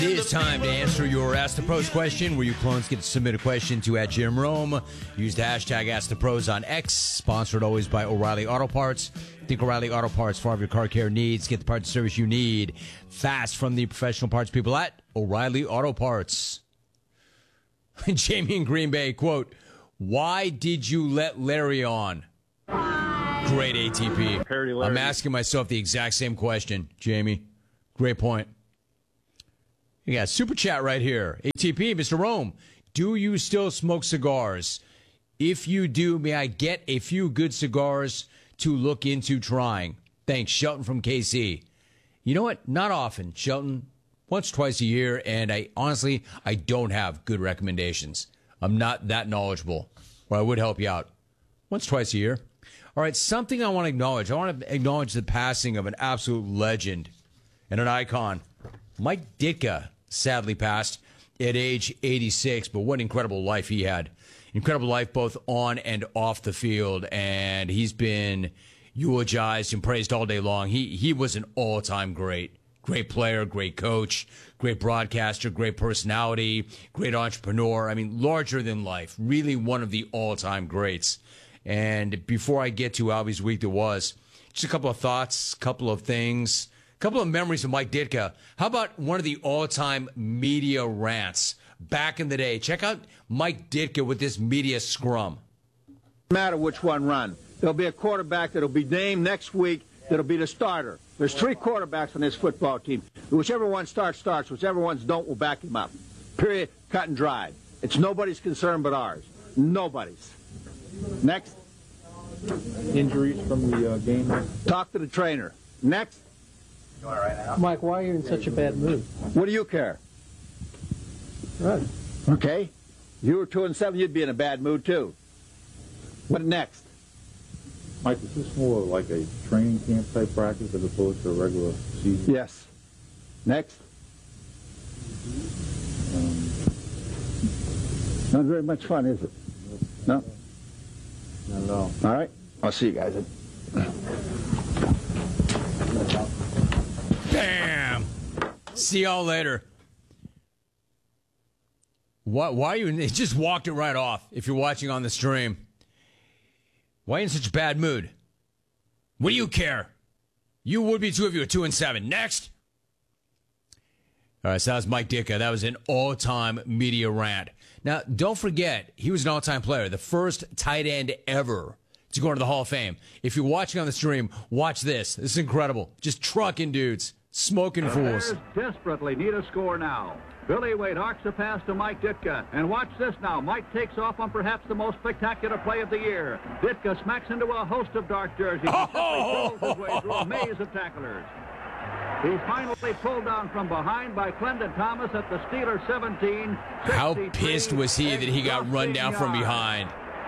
It is time to answer your Ask the Pros question, where you clones get to submit a question to @JimRome. Use the hashtag Ask the Pros on X. Sponsored always by O'Reilly Auto Parts. Think O'Reilly Auto Parts for all of your car care needs. Get the parts and service you need fast from the professional parts people at O'Reilly Auto Parts. Jamie in Green Bay, quote, "Why did you let Larry on?" Great ATP. I'm asking myself the exact same question, Jamie. Great point. You got super chat right here. ATP, Mr. Rome, do you still smoke cigars? If you do, may I get a few good cigars to look into trying? Thanks, Shelton from KC. You know what? Not often, Shelton. Once, twice a year, and I don't have good recommendations. I'm not that knowledgeable, or I would help you out. Once, twice a year. All right, something I want to acknowledge. I want to acknowledge the passing of an absolute legend and an icon. Mike Ditka sadly passed at age 86, but what an incredible life he had. Incredible life both on and off the field, and he's been eulogized and praised all day long. He was an all-time great. Great player, great coach, great broadcaster, great personality, great entrepreneur. I mean, larger than life. Really one of the all-time greats. And before I get to Albie's week that was, just a couple of thoughts, couple of things. Couple of memories of Mike Ditka. How about one of the all-time media rants back in the day? Check out Mike Ditka with this media scrum. No matter which one run, there'll be a quarterback that'll be named next week that'll be the starter. There's 3 quarterbacks on this football team. Whichever one starts. Whichever ones don't, will back him up. Period. Cut and dried. It's nobody's concern but ours. Nobody's. Next. Injuries from the game. Talk to the trainer. Next. Mike, why are you in such a bad mood? What do you care? Right. Okay. If you were 2-7, you'd be in a bad mood too. What next? Mike, is this more like a training camp type practice as opposed to a regular season? Yes. Next. Not very much fun, is it? No? Not at all. All right. I'll see you guys. Bam! See y'all later. Why are you? It just walked it right off. If you're watching on the stream, why are you in such a bad mood? What do you care? You would be too if you were 2-7. Next. All right, so that was Mike Ditka. That was an all-time media rant. Now, don't forget, he was an all-time player, the first tight end ever to go into the Hall of Fame. If you're watching on the stream, watch this. This is incredible. Just trucking dudes. Smoking fools. Bears desperately need a score now. Billy Wade arcs a pass to Mike Ditka. And watch this now. Mike takes off on perhaps the most spectacular play of the year. Ditka smacks into a host of dark jerseys. He simply his way through a maze of tacklers. He's finally pulled down from behind by Clendon Thomas at the Steelers 17. How pissed was he that he got run down from behind?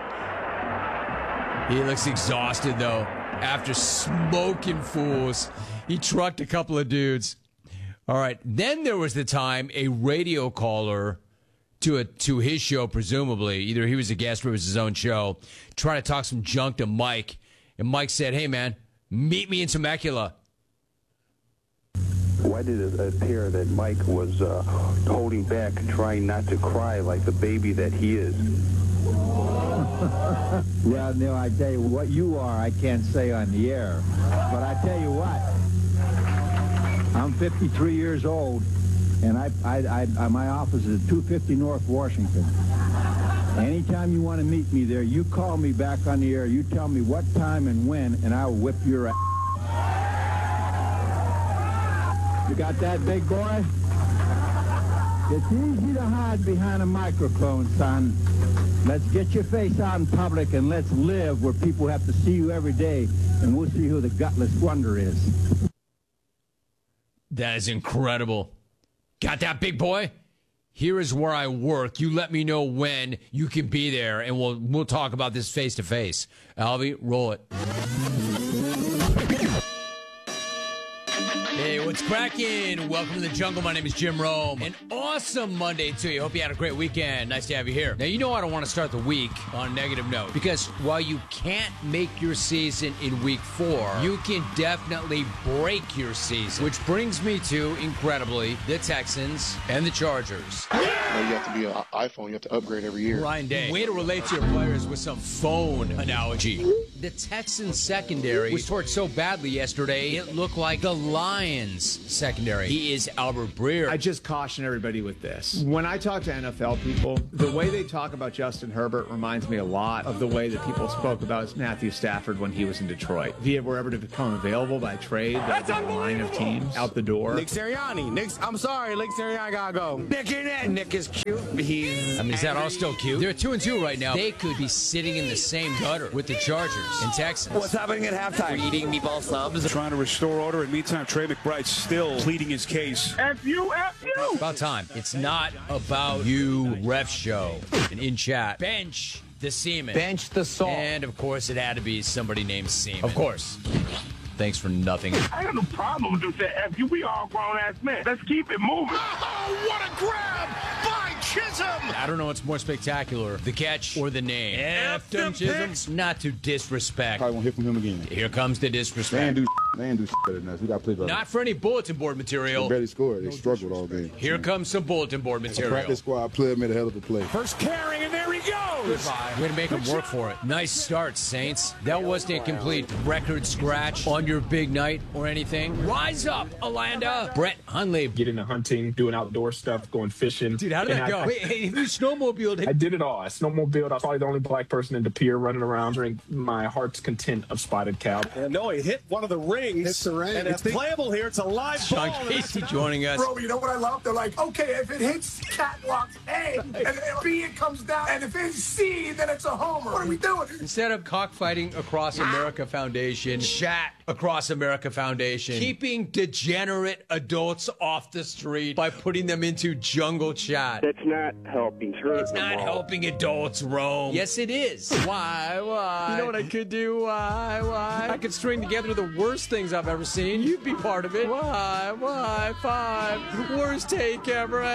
He looks exhausted, though. After smoking fools, he trucked a couple of dudes. All right. Then there was the time a radio caller to his show, presumably, either he was a guest or it was his own show, tried to talk some junk to Mike. And Mike said, "Hey, man, meet me in Temecula." Why did it appear that Mike was holding back, trying not to cry like the baby that he is? Well, Neil, I tell you what you are, I can't say on the air. But I tell you what, I'm 53 years old, and my office is at 250 North Washington. Anytime you want to meet me there, you call me back on the air. You tell me what time and when, and I'll whip your ass. You got that, big boy? It's easy to hide behind a microphone, son. Let's get your face out in public and let's live where people have to see you every day, and we'll see who the gutless wonder is. That is incredible. Got that, big boy? Here is where I work. You let me know when you can be there, and we'll talk about this face to face. Albie, roll it. Hey, what's cracking? Welcome to the jungle. My name is Jim Rome. An awesome Monday to you. Hope you had a great weekend. Nice to have you here. Now, you know I don't want to start the week on a negative note because while you can't make your season in week 4, you can definitely break your season. Which brings me to, incredibly, the Texans and the Chargers. You have to be an iPhone. You have to upgrade every year. Ryan Day. Way to relate to your players with some phone analogy. The Texans secondary was torched so badly yesterday, it looked like the Lions secondary. He is Albert Breer. I just caution everybody with this. When I talk to NFL people, the way they talk about Justin Herbert reminds me a lot of the way that people spoke about Matthew Stafford when he was in Detroit. If he were ever to become available by trade, that's a line of teams out the door. Nick Sirianni. I'm sorry, Nick Sirianni gotta go. Nick is cute. Is that all still cute? They're 2-2 right now. They could be sitting in the same gutter with the Chargers and Texans. What's happening at halftime? We're eating meatball subs. Trying to restore order. In the meantime, Trey McBride's still pleading his case. F you. About time. It's not about you, ref show. And in chat, bench the Seaman. Bench the salt. And, of course, it had to be somebody named Seaman. Of course. Thanks for nothing. I got no problem with that. F you, we all grown-ass men. Let's keep it moving. Oh, what a grab by Chisholm! I don't know what's more spectacular, the catch or the name. F them Chisholm. Not to disrespect. Probably won't hear from him again. Here comes the disrespect. They ain't do better than us. We got to play better. Not for any bulletin board material. They barely scored. They struggled all game. Here comes some bulletin board material. Practice squad player made a hell of a play. First carrying, and there he goes! Goodbye. Way to make him work for it. Nice start, Saints. That wasn't a complete record scratch on your big night or anything. Rise up, Alanda. Brett Hundley. Get into hunting, doing outdoor stuff, going fishing. Dude, how did that go? Wait, hey, you snowmobiled. I did it all. I snowmobiled. I was probably the only black person in De Pere running around during my heart's content of spotted cow. And no, he hit one of the rings. It's the ring. And it's playable here. It's a live Sean ball. Casey joining us. Bro, you know what I love? They're like, okay, if it hits catwalks A, and then B, it comes down, and if it's C, then it's a homer. What are we doing? Instead of cockfighting Across America Foundation, chat Across America Foundation, keeping degenerate adults off the street by putting them into jungle chat. That's not helping. It's not helping adults roam. Yes, it is. Why? You know what I could do? Why? I could string together the worst things I've ever seen. You'd be part of it. Why? 5. Worst take ever.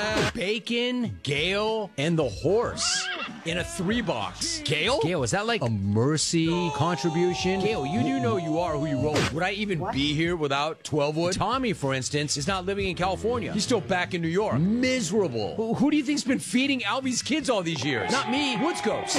Bacon, Gale, and the horse in a 3-box. Gale? Gale, is that like a mercy contribution? Gale, you do know you are who you roll. Would I even be here without 12 Wood? Tommy, for instance, is not living in California. He's still back in New York. Miserable. Who do you think's been feeding Albie's kids all these years? Not me. Woods Ghost.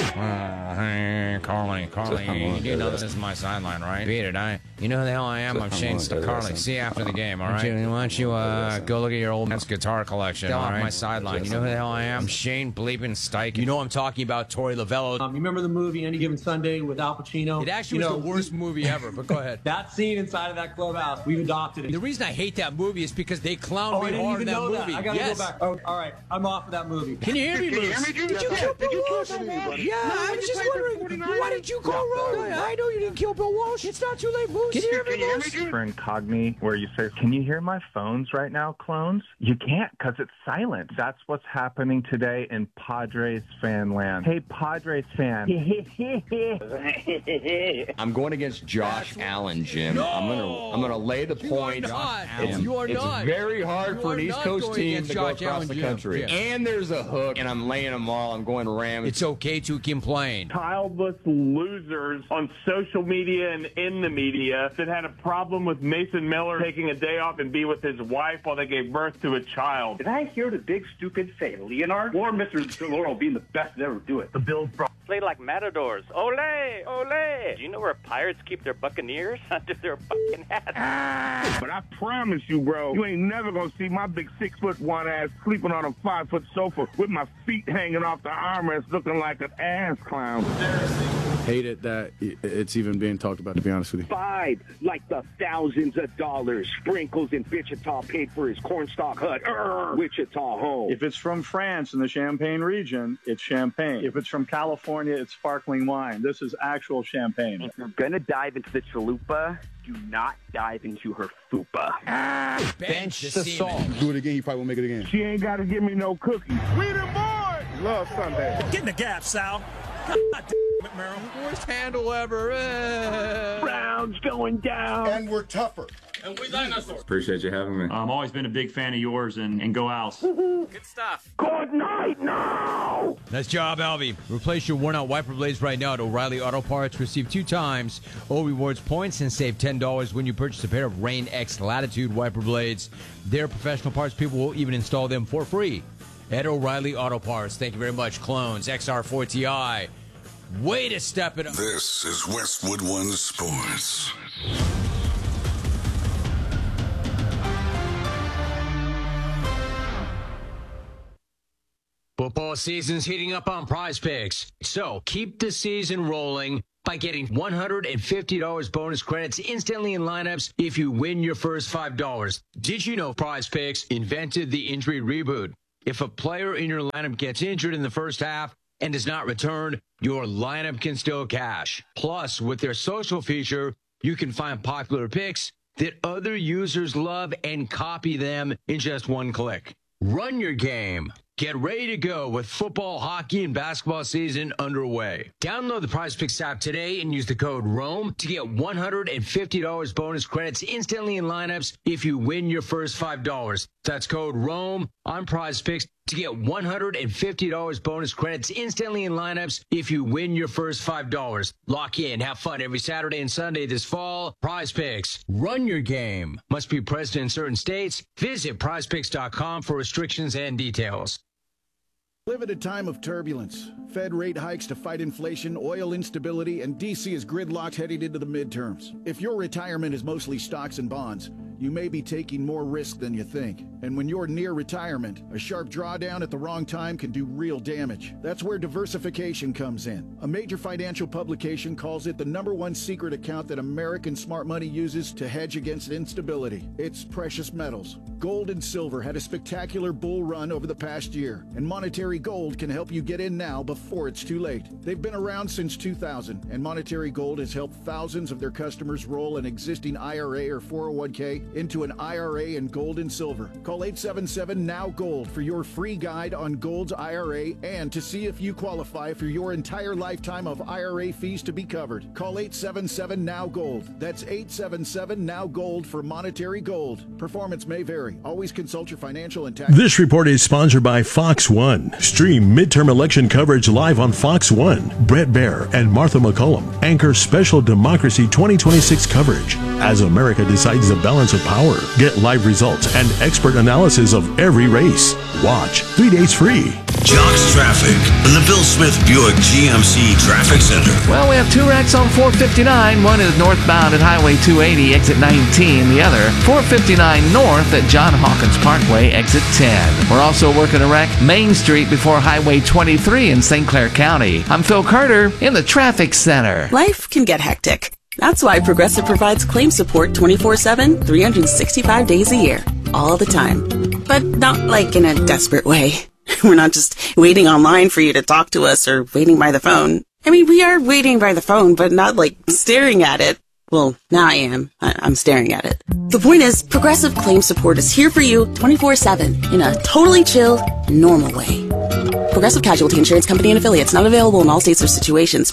Hey, Carly, you know this is my sideline, right? Beat it, you know who the hell I am? I'm Shane Carly. See you after the game, all right? Why don't you go look at your old man's guitar collection, all right? My sideline. You know who the hell I am? I'm Shane bleeping Steichen. You know I'm talking about Tori Lavello. You remember the movie Any Given Sunday with Al Pacino? It actually was the worst movie ever, but go ahead. That scene inside of that clubhouse, we've adopted it. The reason I hate that movie is because they clown me hard in that movie. I gotta go back. Oh, all right, I'm off of that movie. Can you hear me, Moose? Did you kill Bill Walsh? Yeah, I was just wondering, why did you call Rogue? I know you didn't kill Bill Walsh. It's not too late, Moose. Can you hear me, Moose? For Incogni, where you say, can you hear my phones right now, clones? You can't, because it's silent. That's what's happening today in Padres fan land. Hey, Padres fan. I'm going against Josh Allen, Jim. No! I'm gonna lay the point. It's very hard for an East Coast team to go across the country. And there's a hook, and I'm laying them all. I'm going Rams. It's okay to complain. Childless losers on social media and in the media that had a problem with Mason Miller taking a day off and be with his wife while they gave birth to a child. Did I hear the big stupid say Leonard or Mr. DeLauro being the best to ever do it? The Bills played like matadors. Ole, ole. Do you know where pirates keep their buccaneers? Under their fucking hats. But I promise you, bro, you ain't never gonna see my big 6'1" ass sleeping on a 5-foot sofa with my feet hanging off the armrest looking like an ass clown. Hate it that it's even being talked about, to be honest with you. Five, like the thousands of dollars Sprinkles in Wichita paid for his cornstalk hut. Wichita home. If it's from France in the Champagne region, it's champagne. If it's from California, it's sparkling wine. This is actual champagne. If you're gonna dive into the chalupa, do not dive into her fupa. Bench the salt. Do it again, he probably won't make it again. She ain't gotta give me no cookies. Sweeter boy! Love Sunday. Get in the gap, Sal. God damn it, Merrill. Worst handle ever. Browns going down. And we're tougher. and we dinosaurs. Appreciate you having me. I've always been a big fan of yours, and go Owls. Good stuff. Good night now. Nice job, Albie. Replace your worn-out wiper blades right now at O'Reilly Auto Parts. Receive 2 times O Rewards points and save $10 when you purchase a pair of Rain X Latitude wiper blades. Their professional parts people will even install them for free at O'Reilly Auto Parts. Thank you very much, Clones. XR4TI. Way to step it up. This is Westwood One Sports. Football season's heating up on Prize Picks, so keep the season rolling by getting $150 bonus credits instantly in lineups if you win your first $5. Did you know Prize Picks invented the injury reboot? If a player in your lineup gets injured in the first half and does not return, your lineup can still cash. Plus, with their social feature, you can find popular picks that other users love and copy them in just one click. Run your game. Get ready to go with football, hockey, and basketball season underway. Download the Prize Picks app today and use the code ROAM to get $150 bonus credits instantly in lineups if you win your first $5. That's code ROAM on Prize Picks to get $150 bonus credits instantly in lineups if you win your first $5. Lock in. Have fun every Saturday and Sunday this fall. Prize Picks. Run your game. Must be present in certain states. Visit prizepicks.com for restrictions and details. Live at a time of turbulence. Fed rate hikes to fight inflation, oil instability, and D.C. is gridlocked heading into the midterms. If your retirement is mostly stocks and bonds, you may be taking more risk than you think. And when you're near retirement, a sharp drawdown at the wrong time can do real damage. That's where diversification comes in. A major financial publication calls it the #1 secret account that American smart money uses to hedge against instability. It's precious metals. Gold and silver had a spectacular bull run over the past year, and Monetary Gold can help you get in now before it's too late. They've been around since 2000, and Monetary Gold has helped thousands of their customers roll an existing IRA or 401k into an IRA in gold and silver. Call 877-NOW-GOLD for your free guide on Gold's IRA and to see if you qualify for your entire lifetime of IRA fees to be covered. Call 877-NOW-GOLD. That's 877-NOW-GOLD for Monetary Gold. Performance may vary. Always consult your financial and tax. This report is sponsored by Fox One. Stream midterm election coverage live on Fox One. Brett Baer and Martha McCollum anchor special Democracy 2026 coverage as America decides the balance of power. Get live results and expert analysis of every race. Watch 3 days free. Jocks Traffic in the Bill Smith Buick GMC Traffic Center. Well, we have 2 wrecks on 459. One is northbound at Highway 280, exit 19. The other, 459 north at John Hawkins Parkway, exit 10. We're also working a wreck Main Street before Highway 23 in St. Clair County. I'm Phil Carter in the Traffic Center. Life can get hectic. That's why Progressive provides claim support 24/7, 365 days a year, all the time. But not like in a desperate way. We're not just waiting online for you to talk to us or waiting by the phone. I mean, we are waiting by the phone, but not like staring at it. Well, now I am. I'm staring at it. The point is, Progressive claim support is here for you 24/7 in a totally chill, normal way. Progressive Casualty Insurance Company and Affiliates, not available in all states or situations.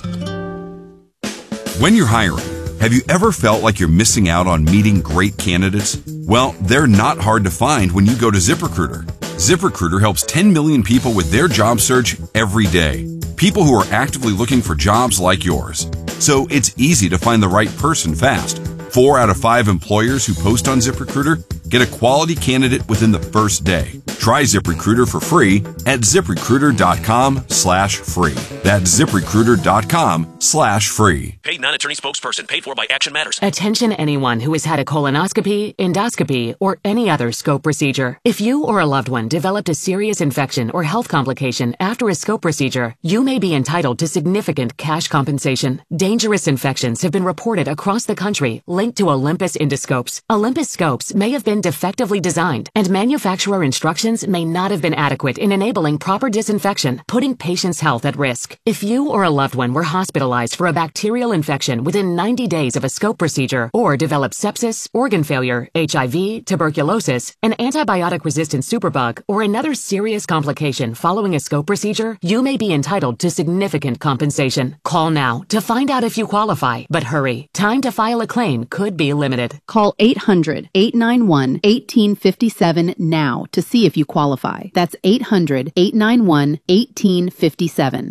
When you're hiring, have you ever felt like you're missing out on meeting great candidates? Well, they're not hard to find when you go to ZipRecruiter. ZipRecruiter helps 10 million people with their job search every day. People who are actively looking for jobs like yours. So it's easy to find the right person fast. 4 out of 5 employers who post on ZipRecruiter get a quality candidate within the first day. Try ZipRecruiter for free at ZipRecruiter.com/free. That's ZipRecruiter.com/free. Paid non-attorney spokesperson paid for by Action Matters. Attention anyone who has had a colonoscopy, endoscopy, or any other scope procedure. If you or a loved one developed a serious infection or health complication after a scope procedure, you may be entitled to significant cash compensation. Dangerous infections have been reported across the country linked to Olympus endoscopes. Olympus scopes may have been been defectively designed, and manufacturer instructions may not have been adequate in enabling proper disinfection, putting patients' health at risk. If you or a loved one were hospitalized for a bacterial infection within 90 days of a scope procedure, or developed sepsis, organ failure, HIV, tuberculosis, an antibiotic-resistant superbug, or another serious complication following a scope procedure, you may be entitled to significant compensation. Call now to find out if you qualify, but hurry. Time to file a claim could be limited. Call 800-891-1857 now to see if you qualify. That's 800-891-1857.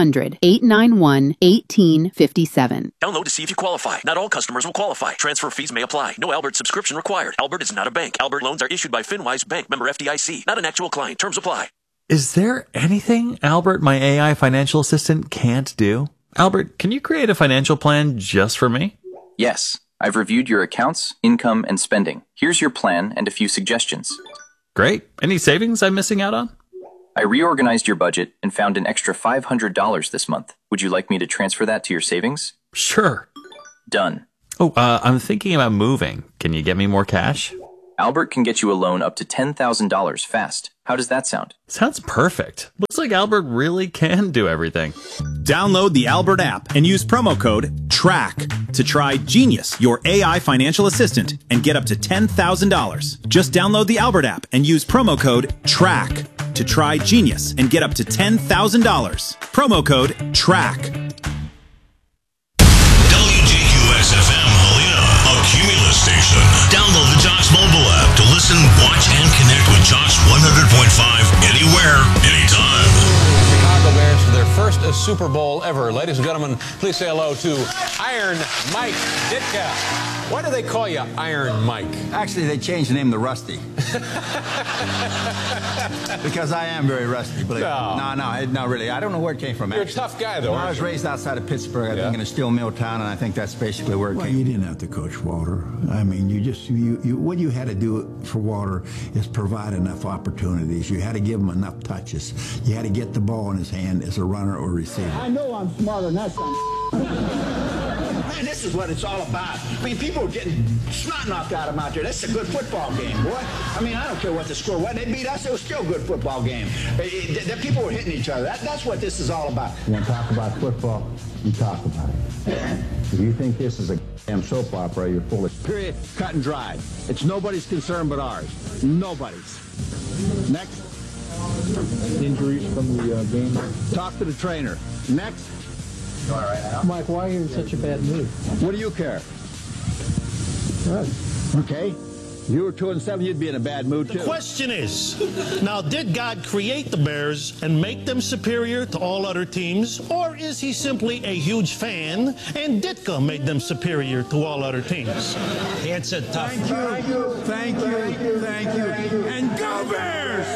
800-891-1857. Download to see if you qualify. Not all customers will qualify. Transfer fees may apply. No Albert subscription required. Albert is not a bank. Albert loans are issued by FinWise Bank, member FDIC. Not an actual client. Terms apply. Is there anything Albert, my AI financial assistant, can't do? Albert, can you create a financial plan just for me? Yes. I've reviewed your accounts, income, and spending. Here's your plan and a few suggestions. Great. Any savings I'm missing out on? I reorganized your budget and found an extra $500 this month. Would you like me to transfer that to your savings? Sure. Done. Oh, I'm thinking about moving. Can you get me more cash? Albert can get you a loan up to $10,000 fast. How does that sound? Sounds perfect. Looks like Albert really can do everything. Download the Albert app and use promo code TRACK to try Genius, your AI financial assistant, and get up to $10,000. Just download the Albert app and use promo code TRACK to try Genius and get up to $10,000. Promo code TRACK. WGQS-FM Helena, a Cumulus station. Download the Jox mobile app to listen, watch, and connect with Jox 100.5 anywhere, anytime. Chicago Bears for their first Super Bowl ever. Ladies and gentlemen, please say hello to Iron Mike Ditka. Why do they call you Iron Mike? Actually, they changed the name to Rusty. Because I am very rusty. No, not really. I don't know where it came from. You're a tough guy, though. I was raised outside of Pittsburgh, I think in a steel mill town, and I think that's basically where it came. You didn't have to coach Walter. I mean, what you had to do for Walter is provide enough opportunities. You had to give him enough touches. You had to get the ball in his hand as a runner or receiver. I know I'm smarter than that, son. Man, this is what it's all about. I mean, people are getting snot knocked out of them out there. That's a good football game, boy. I mean, I don't care what the score was. They beat us. It was still a good football game. The people were hitting each other. That's what this is all about. You want to talk about football? You talk about it. If you think this is a damn soap opera, you're foolish. Period. Cut and dried. It's nobody's concern but ours. Nobody's. Next. Injuries from the game. Talk to the trainer. Next. All right, Al. Mike, why are you in such a bad mood? What do you care? Okay. If you were 2-7, you'd be in a bad mood, too. The question is, now, did God create the Bears and make them superior to all other teams, or is he simply a huge fan and Ditka made them superior to all other teams? It's a tough. Thank you. Thank you. Thank you. And go Bears!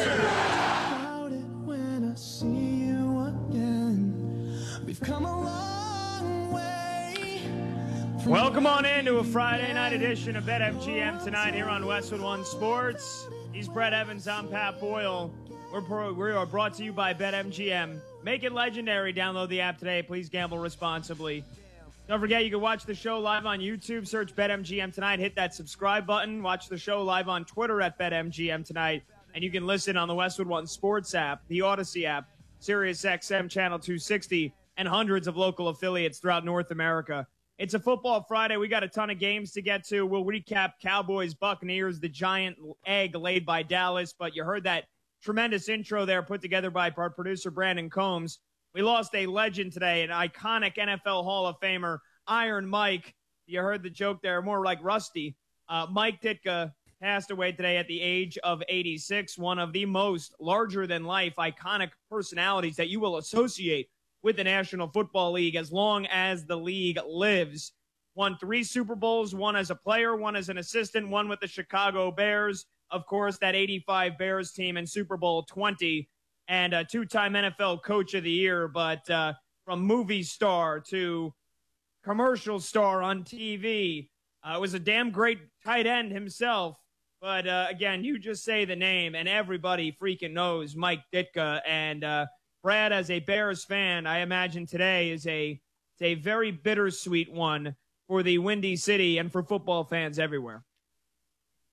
Welcome on into a Friday night edition of BetMGM tonight here on Westwood One Sports. He's Brett Evans, I'm Pat Boyle. We are brought to you by BetMGM. Make it legendary. Download the app today. Please gamble responsibly. Don't forget, you can watch the show live on YouTube. Search BetMGM tonight. Hit that subscribe button. Watch the show live on Twitter at BetMGM tonight. And you can listen on the Westwood One Sports app, the Odyssey app, SiriusXM Channel 260, and hundreds of local affiliates throughout North America. It's a football Friday. We got a ton of games to get to. We'll recap Cowboys, Buccaneers, the giant egg laid by Dallas. But you heard that tremendous intro there put together by our producer, Brandon Combs. We lost a legend today, an iconic NFL Hall of Famer, Iron Mike. You heard the joke there, more like Rusty. Mike Ditka passed away today at the age of 86, one of the most larger-than-life, iconic personalities that you will associate with the National Football League as long as the league lives. Won 3 Super Bowls, one as a player, one as an assistant, one with the Chicago Bears. Of course, that 85 Bears team in Super Bowl 20, and a 2-time NFL Coach of the Year. But from movie star to commercial star on TV, was a damn great tight end himself. But again, you just say the name, and everybody freaking knows Mike Ditka. And Brad, as a Bears fan, I imagine today is a very bittersweet one for the Windy City and for football fans everywhere.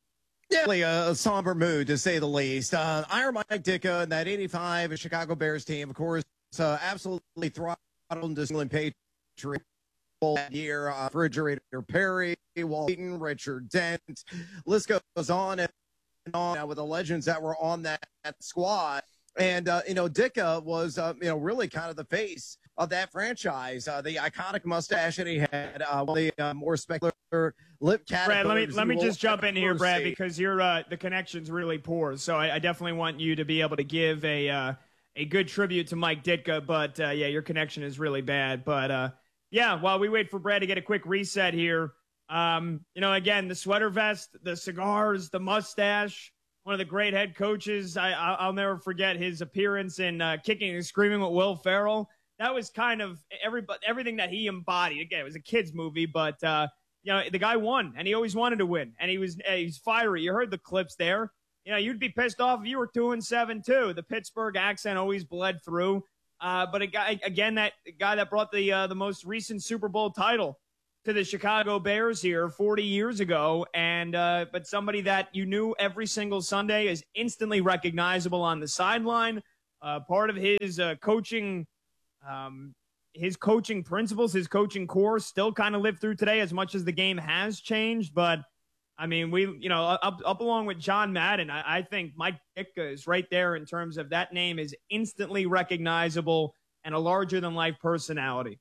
Yeah, a somber mood, to say the least. Iron Mike Ditka and that 85 Chicago Bears team, of course, absolutely throttled into New England Patriots that year. Refrigerator Perry, Walt Eaton, Richard Dent. List goes on and on with the legends that were on that squad. And, Ditka was, really kind of the face of that franchise. The iconic mustache that he had, the more spectacular lip caterpillars. Brad, let me just jump in here, Brad, because the connection's really poor. So I definitely want you to be able to give a good tribute to Mike Ditka. But, your connection is really bad. But, while we wait for Brad to get a quick reset here, again, the sweater vest, the cigars, the mustache, one of the great head coaches. I'll never forget his appearance in Kicking and Screaming with Will Ferrell. That was kind of everything that he embodied. Again, it was a kid's movie, but the guy won, and he always wanted to win, and he's fiery. You heard the clips there. You'd be pissed off if you were 2-7 too. The Pittsburgh accent always bled through. But the guy that brought the most recent Super Bowl title to the Chicago Bears here 40 years ago, and but somebody that you knew every single Sunday is instantly recognizable on the sideline. Part of his coaching. His coaching principles, his coaching core still kind of live through today as much as the game has changed. But, I mean, up along with John Madden, I think Mike Ditka is right there in terms of that name is instantly recognizable and a larger-than-life personality.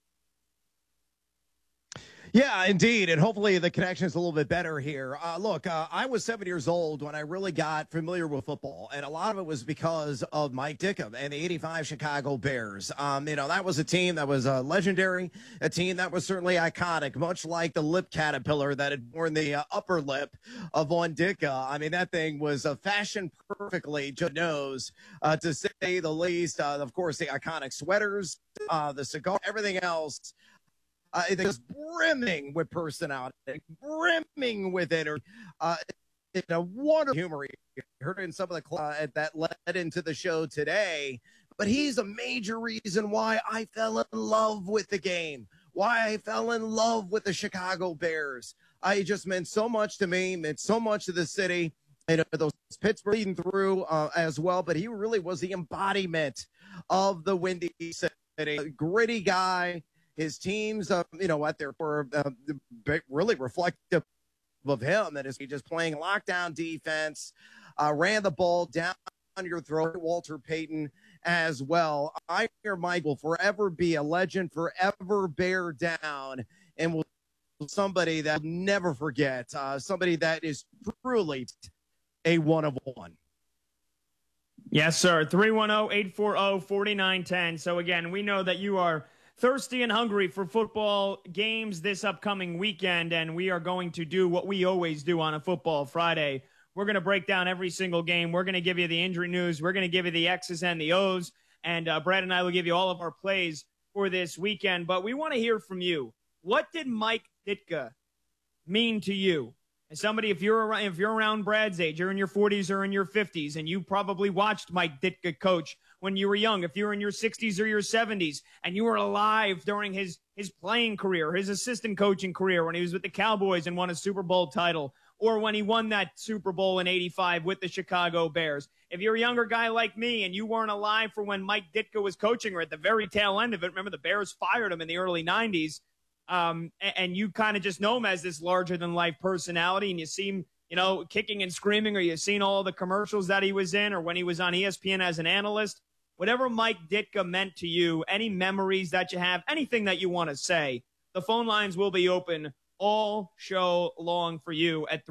Yeah, indeed, and hopefully the connection is a little bit better here. I was 7 years old when I really got familiar with football, and a lot of it was because of Mike Ditka and the 85 Chicago Bears. That was a team that was legendary, a team that was certainly iconic, much like the lip caterpillar that had worn the upper lip of Von Ditka. I mean, that thing was fashioned perfectly, just knows, to say the least. Of course, the iconic sweaters, the cigar, everything else. It was brimming with personality, brimming with energy, wonderful humor. You heard it in some of the that led into the show today. But he's a major reason why I fell in love with the game, why I fell in love with the Chicago Bears. It just meant so much to me, meant so much to the city. Those Pittsburgh leading through as well. But he really was the embodiment of the Windy City, a gritty guy. His teams, at their core, really reflective of him. That is, he just playing lockdown defense, ran the ball down your throat. Walter Payton as well. Iron Mike will forever be a legend, forever bear down, and will somebody that will never forget. Somebody that is truly a one of one. Yes, sir. 310-840-4910. So again, we know that you are thirsty and hungry for football games this upcoming weekend, and we are going to do what we always do on a Football Friday. We're going to break down every single game. We're going to give you the injury news. We're going to give you the X's and the O's, and Brad and I will give you all of our plays for this weekend. But we want to hear from you. What did Mike Ditka mean to you? As somebody, if you're around Brad's age, you're in your 40s or in your 50s, and you probably watched Mike Ditka coach when you were young. If you're in your 60s or your 70s, and you were alive during his playing career, his assistant coaching career, when he was with the Cowboys and won a Super Bowl title, or when he won that Super Bowl in '85 with the Chicago Bears. If you're a younger guy like me and you weren't alive for when Mike Ditka was coaching, or at the very tail end of it, remember the Bears fired him in the early 90s. And you kind of just know him as this larger-than-life personality, and you see him, kicking and screaming, or you've seen all the commercials that he was in, or when he was on ESPN as an analyst. Whatever Mike Ditka meant to you, any memories that you have, anything that you want to say, the phone lines will be open all show long for you at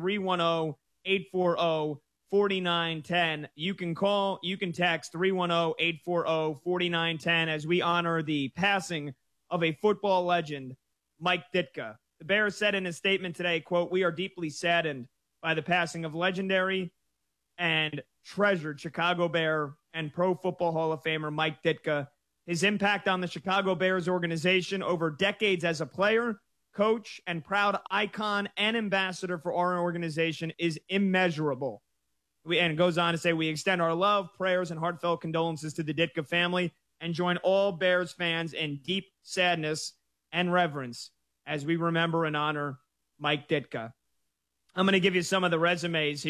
310-840-4910. You can call, you can text 310-840-4910 as we honor the passing of a football legend, Mike Ditka. The Bears said in his statement today, quote, "We are deeply saddened by the passing of legendary and treasured Chicago Bear and Pro Football Hall of Famer Mike Ditka. His impact on the Chicago Bears organization over decades as a player, coach, and proud icon and ambassador for our organization is immeasurable." And it goes on to say, "We extend our love, prayers, and heartfelt condolences to the Ditka family and join all Bears fans in deep sadness and reverence as we remember and honor Mike Ditka." I'm going to give you some of the resumes here.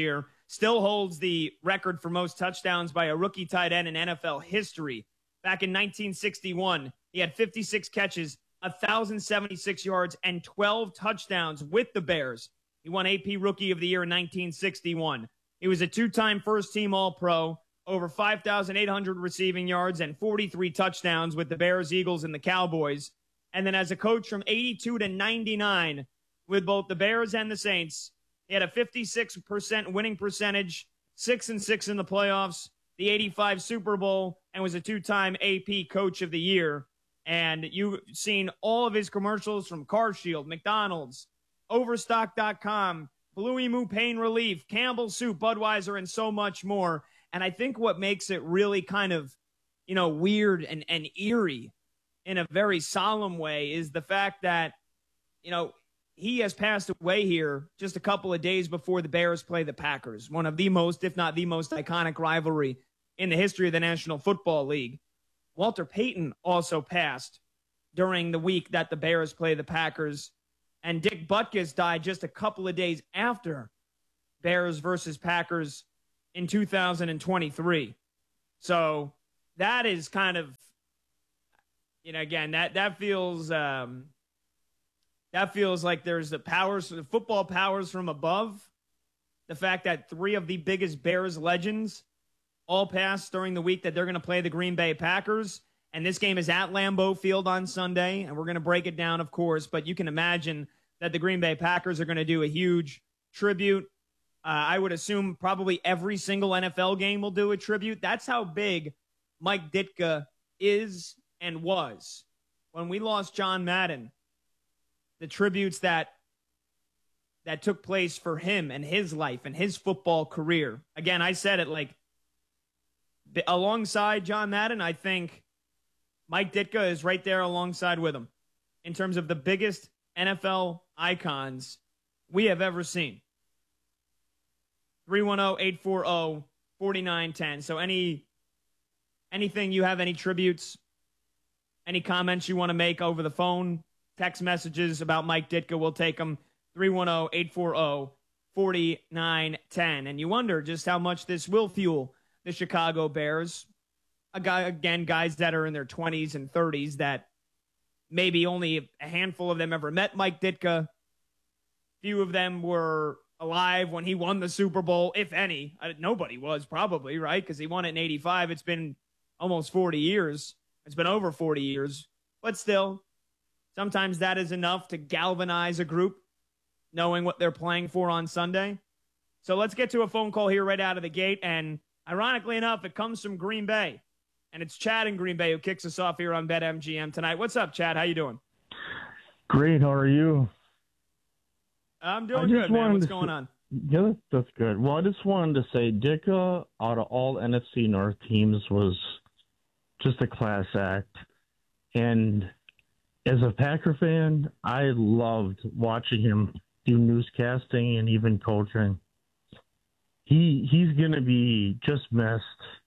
still holds the record for most touchdowns by a rookie tight end in NFL history. Back in 1961, he had 56 catches, 1,076 yards, and 12 touchdowns with the Bears. He won AP Rookie of the Year in 1961. He was a two-time first-team All-Pro, over 5,800 receiving yards, and 43 touchdowns with the Bears, Eagles, and the Cowboys. And then as a coach from 82 to 99 with both the Bears and the Saints, he had a 56% winning percentage, 6-6 in the playoffs, the 85 Super Bowl, and was a two-time AP Coach of the Year. And you've seen all of his commercials from CarShield, McDonald's, Overstock.com, Blue Emu Pain Relief, Campbell's Soup, Budweiser, and so much more. And I think what makes it really kind of, weird and eerie in a very solemn way is the fact that, he has passed away here just a couple of days before the Bears play the Packers, one of the most, if not the most iconic rivalry in the history of the National Football League. Walter Payton also passed during the week that the Bears play the Packers, and Dick Butkus died just a couple of days after Bears versus Packers in 2023. So that is kind of, again, that feels like there's the football powers from above. The fact that three of the biggest Bears legends all passed during the week that they're going to play the Green Bay Packers. And this game is at Lambeau Field on Sunday, and we're going to break it down, of course. But you can imagine that the Green Bay Packers are going to do a huge tribute. I would assume probably every single NFL game will do a tribute. That's how big Mike Ditka is and was. When we lost John Madden, the tributes that took place for him and his life and his football career. Again, I said it alongside John Madden, I think Mike Ditka is right there alongside with him in terms of the biggest NFL icons we have ever seen. 310-840-4910. So anything you have, any tributes, any comments you want to make over the phone, text messages about Mike Ditka, we'll take them. 310-840-4910. And you wonder just how much this will fuel the Chicago Bears. Guys that are in their 20s and 30s that maybe only a handful of them ever met Mike Ditka. Few of them were alive when he won the Super Bowl, if any. Nobody was, probably, right? Because he won it in 85. It's been almost 40 years. It's been over 40 years. But still, sometimes that is enough to galvanize a group, knowing what they're playing for on Sunday. So let's get to a phone call here right out of the gate. And ironically enough, it comes from Green Bay. And it's Chad in Green Bay who kicks us off here on BetMGM tonight. What's up, Chad? How you doing? Great. How are you? I'm doing good, man. What's going on? Yeah, that's good. Well, I just wanted to say Ditka, out of all NFC North teams, was just a class act. And as a Packer fan, I loved watching him do newscasting and even coaching. He's going to be just missed.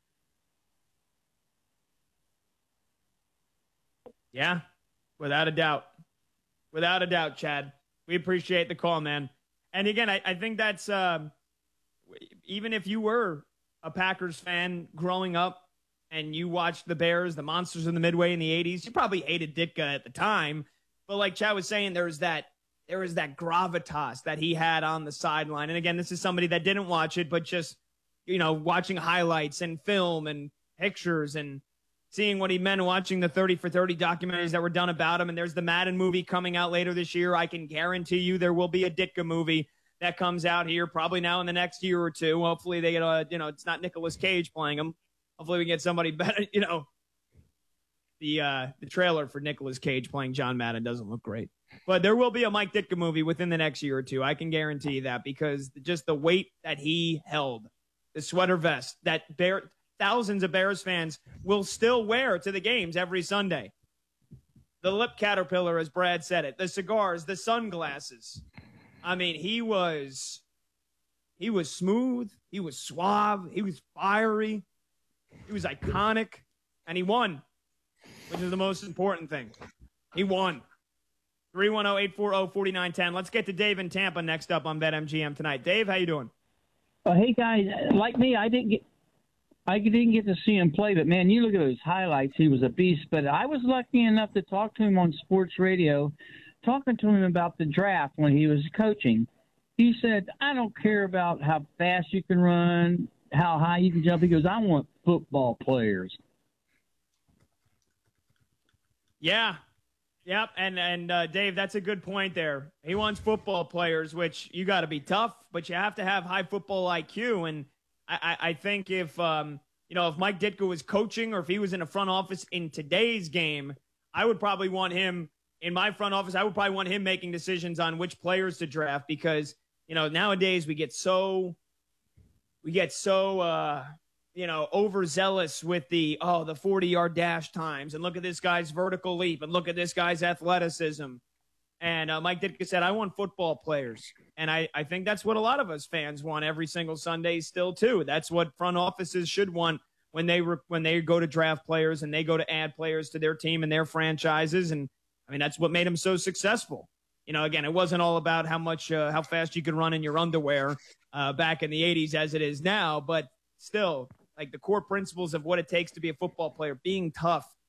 Yeah, without a doubt. Without a doubt, Chad. We appreciate the call, man. And again, I think that's even if you were a Packers fan growing up and you watched the Bears, the Monsters in the Midway in the 80s, you probably hated Ditka at the time. But like Chad was saying, there was that gravitas that he had on the sideline. And again, this is somebody that didn't watch it, but just, watching highlights and film and pictures and seeing what he meant, watching the 30 for 30 documentaries that were done about him. And there's the Madden movie coming out later this year. I can guarantee you there will be a Ditka movie that comes out here probably now in the next year or two. Hopefully they get it's not Nicolas Cage playing him. Hopefully we get somebody better. The trailer for Nicolas Cage playing John Madden doesn't look great. But there will be a Mike Ditka movie within the next year or two. I can guarantee that, because just the weight that he held, the sweater vest that thousands of Bears fans will still wear to the games every Sunday. The lip caterpillar, as Brad said it, the cigars, the sunglasses. I mean, he was smooth. He was suave. He was fiery. He was iconic. And he won, which is the most important thing. He won. 310-840-4910. Let's get to Dave in Tampa next up on BetMGM tonight. Dave, how you doing? Hey guys, like me, I didn't get to see him play, but man, you look at those highlights. He was a beast. But I was lucky enough to talk to him on sports radio, talking to him about the draft when he was coaching. He said, "I don't care about how fast you can run, how high you can jump." He goes, "I want football players." Yeah. Yep. And Dave, that's a good point there. He wants football players, which you got to be tough, but you have to have high football IQ. And I think if Mike Ditka was coaching or if he was in a front office in today's game, I would probably want him in my front office. I would probably want him making decisions on which players to draft because, nowadays we get so overzealous with the 40-yard dash times and look at this guy's vertical leap and look at this guy's athleticism. And Mike Ditka said, I want football players. And I think that's what a lot of us fans want every single Sunday still too. That's what front offices should want when they go to draft players and they go to add players to their team and their franchises. And I mean, that's what made them so successful. Again, it wasn't all about how fast you could run in your underwear back in the 80s as it is now, but still, like the core principles of what it takes to be a football player, being tough,